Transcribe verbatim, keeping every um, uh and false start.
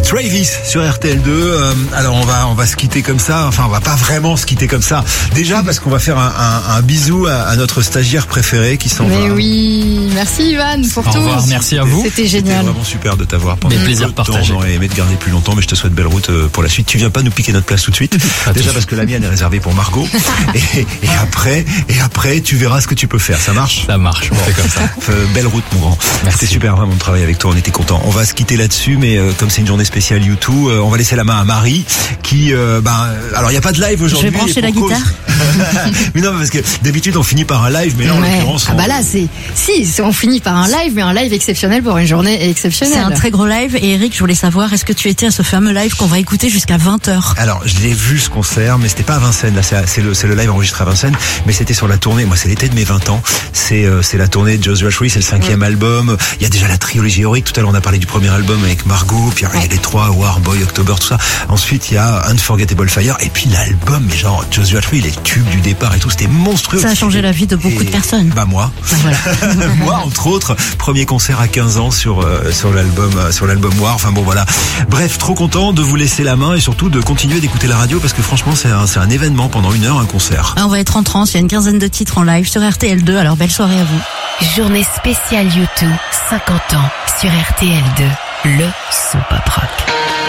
Travis sur R T L deux. Euh, alors on va on va se quitter comme ça. Enfin, on va pas vraiment se quitter comme ça. Déjà parce qu'on va faire un, un, un bisou à, à notre stagiaire préféré qui s'en va. Mais oui, merci Ivan pour Au tout. revoir, merci à vous. C'était génial. C'était vraiment super de t'avoir pendant Des plaisirs partagés. J'aurais aimé te garder plus longtemps, mais je te souhaite belle route pour la suite. Tu viens pas nous piquer notre place tout de suite. Déjà parce que la mienne est réservée pour Margot. et, et après, et après, tu verras ce que tu peux faire. Ça marche? Ça marche. On fait comme ça. Euh, belle route, mon grand. C'était super vraiment de travailler avec toi. On était contents. On va se quitter là-dessus, mais euh, comme c'est une journée spéciale YouTube, euh, on va laisser la main à Marie, qui, euh, ben, euh, alors il y a pas de live aujourd'hui. Je vais brancher la cause... guitare. Mais non, parce que d'habitude on finit par un live, mais là en Ouais. l'occurrence, Ah on... bah là, c'est si on finit par un live, mais un live exceptionnel pour une journée exceptionnelle. C'est un très gros live. Et Eric, je voulais savoir, est-ce que tu étais à ce fameux live qu'on va écouter jusqu'à vingt heures? Alors, je l'ai vu ce concert, mais c'était pas à Vincennes. Là, c'est, c'est le, c'est le live enregistré à Vincennes, mais c'était sur la tournée. Moi, c'est l'été de mes vingt ans. C'est, euh, c'est la tournée de Joshua Tree, c'est le cinquième ouais. album. Il y a déjà la trilogie héroïque. Tout à l'heure, on a parlé du premier album avec Margot. Puis il y a les trois, War, Boy, October, tout ça. Ensuite, il y a Unforgettable Fire. Et puis l'album, mais genre Joshua Tree, les tubes du départ et tout, c'était monstrueux. Ça a changé la vie de beaucoup et, de personnes. Bah moi. Bah, voilà. Moi, entre autres, premier concert à quinze ans sur euh, sur l'album euh, sur l'album War. Enfin bon, voilà. Bref, trop content de vous laisser la main et surtout de continuer d'écouter la radio parce que franchement, c'est un, c'est un événement pendant une heure, un concert. On va être en transe. Il y a une quinzaine de titres en live sur R T L deux. Alors belle soirée à vous. Journée spéciale YouTube, cinquante ans sur R T L deux. Le son pop rock.